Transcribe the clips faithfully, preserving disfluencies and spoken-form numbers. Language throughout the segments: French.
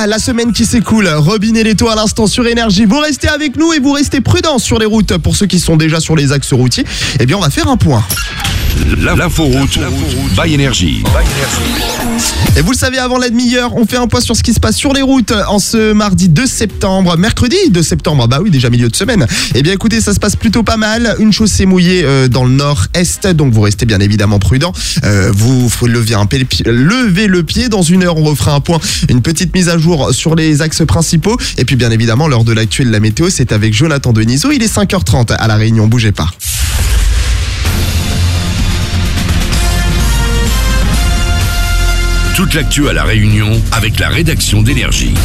Ah, la semaine qui s'écoule, Robin et Leto à l'instant sur Énergie. Vous restez avec nous et vous restez prudents sur les routes. Pour ceux qui sont déjà sur les axes routiers, eh bien on va faire un point. L'inforoute by Énergie. Et vous le savez, avant la demi-heure, on fait un point sur ce qui se passe sur les routes en ce mardi deux septembre. Mercredi deux septembre, bah oui, déjà milieu de semaine. Eh bien écoutez, ça se passe plutôt pas mal. Une chaussée mouillée euh, dans le nord-est, donc vous restez bien évidemment prudent. Euh, vous levez, un pied, levez le pied. Dans une heure, on refera un point, une petite mise à jour sur les axes principaux. Et puis bien évidemment, l'heure de l'actuel, la météo, c'est avec Jonathan Denisot. Il est cinq heures trente à La Réunion, bougez pas. Toute l'actu à La Réunion avec la rédaction d'Énergie.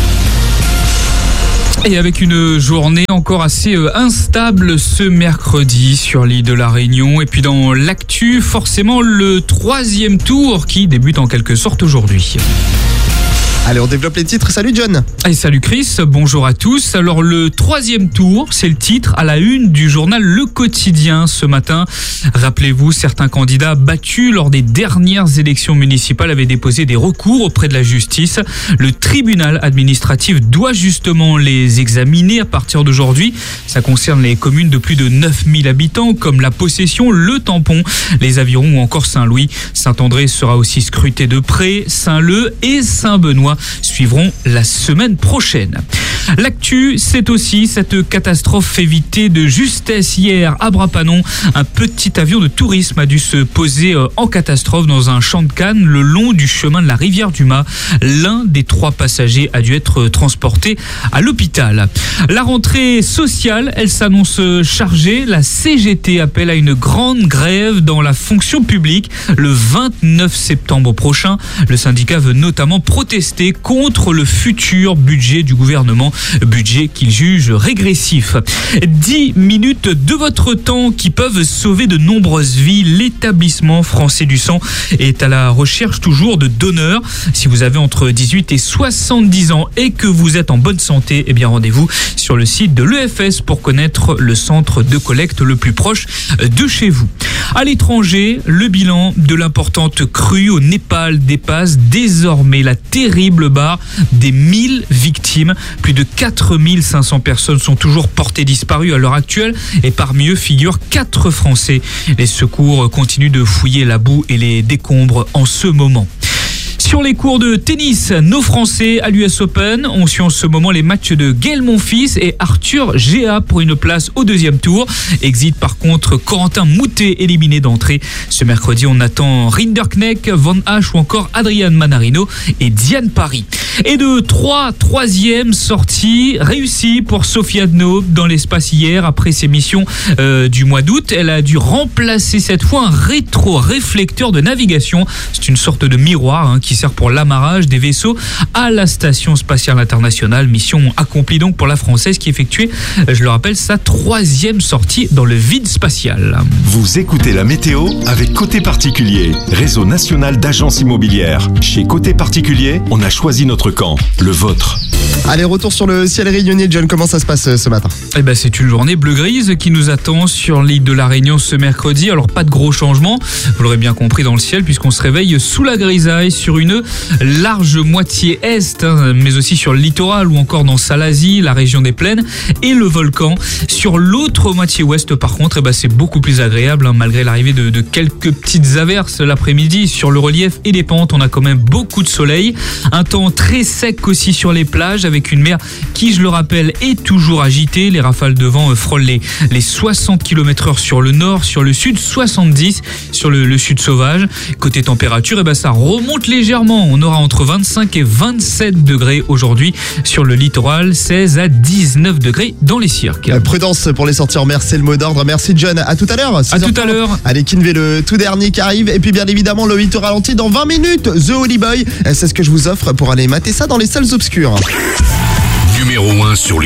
Et avec une journée encore assez instable ce mercredi sur l'île de La Réunion. Et puis dans l'actu, forcément le troisième tour qui débute en quelque sorte aujourd'hui. Allez, on développe les titres. Salut John. Et salut Chris, bonjour à tous. Alors le troisième tour, c'est le titre à la une du journal Le Quotidien ce matin. Rappelez-vous, certains candidats battus lors des dernières élections municipales avaient déposé des recours auprès de la justice. Le tribunal administratif doit justement les examiner à partir d'aujourd'hui. Ça concerne les communes de plus de neuf mille habitants comme La Possession, Le Tampon, les Avirons ou encore Saint-Louis. Saint-André sera aussi scruté de près. Saint-Leu et Saint-Benoît suivront la semaine prochaine. L'actu, c'est aussi cette catastrophe évitée de justesse hier à Brapanon. Un petit avion de tourisme a dû se poser en catastrophe dans un champ de canne le long du chemin de la rivière du Mât. L'un des trois passagers a dû être transporté à l'hôpital. La rentrée sociale, elle s'annonce chargée. La C G T appelle à une grande grève dans la fonction publique le vingt-neuf septembre prochain. Le syndicat veut notamment protester contre le futur budget du gouvernement, budget qu'il juge régressif. dix minutes de votre temps qui peuvent sauver de nombreuses vies. L'établissement français du sang est à la recherche toujours de donneurs. Si vous avez entre dix-huit et soixante-dix ans et que vous êtes en bonne santé, eh bien rendez-vous sur le site de l'E F S pour connaître le centre de collecte le plus proche de chez vous. À l'étranger, le bilan de l'importante crue au Népal dépasse désormais la terrible barre des mille victimes. Plus de quatre mille cinq cents personnes sont toujours portées disparues à l'heure actuelle et parmi eux figurent quatre Français. Les secours continuent de fouiller la boue et les décombres en ce moment. Sur les cours de tennis, nos Français à l'U S Open ont su en ce moment les matchs de Gaël Monfils et Arthur Géa pour une place au deuxième tour. Exit par contre Corentin Moutet éliminé d'entrée. Ce mercredi, on attend Rinderknecht, Van Hache ou encore Adrian Manarino et Diane Paris. Et de trois troisièmes sorties réussies pour Sophie Adno dans l'espace hier après ses missions euh, du mois d'août. Elle a dû remplacer cette fois un rétro-réflecteur de navigation. C'est une sorte de miroir hein, qui sert pour l'amarrage des vaisseaux à la Station Spatiale Internationale. Mission accomplie donc pour la Française qui effectuait, je le rappelle, sa troisième sortie dans le vide spatial. Vous écoutez la météo avec Côté Particulier, réseau national d'agences immobilières. Chez Côté Particulier, on a choisi notre camp, le vôtre. Allez, retour sur le ciel réunionnais. John, comment ça se passe ce matin ? Eh ben, c'est une journée bleu-grise qui nous attend sur l'île de La Réunion ce mercredi. Alors, pas de gros changements, vous l'aurez bien compris dans le ciel, puisqu'on se réveille sous la grisaille sur une large moitié est, hein, mais aussi sur le littoral ou encore dans Salazie, la région des plaines et le volcan. Sur l'autre moitié ouest, par contre, eh ben, c'est beaucoup plus agréable, hein, malgré l'arrivée de, de quelques petites averses l'après-midi. Sur le relief et les pentes, on a quand même beaucoup de soleil. Un temps très sec aussi sur les plages, avec une mer qui, je le rappelle, est toujours agitée. Les rafales de vent frôlent les, les soixante kilomètres heure sur le nord, sur le sud, soixante-dix sur le, le sud sauvage. Côté température, eh ben, ça remonte légèrement. On aura entre vingt-cinq et vingt-sept degrés aujourd'hui sur le littoral, seize à dix-neuf degrés dans les cirques. Euh, prudence pour les sorties en mer, c'est le mot d'ordre. Merci John, à tout à l'heure. À tout à l'heure. Allez, Kinvé, le tout dernier qui arrive. Et puis bien évidemment, le huit ralenti dans vingt minutes. The Holy Boy, c'est ce que je vous offre pour aller mater ça dans les salles obscures. Numéro un sur les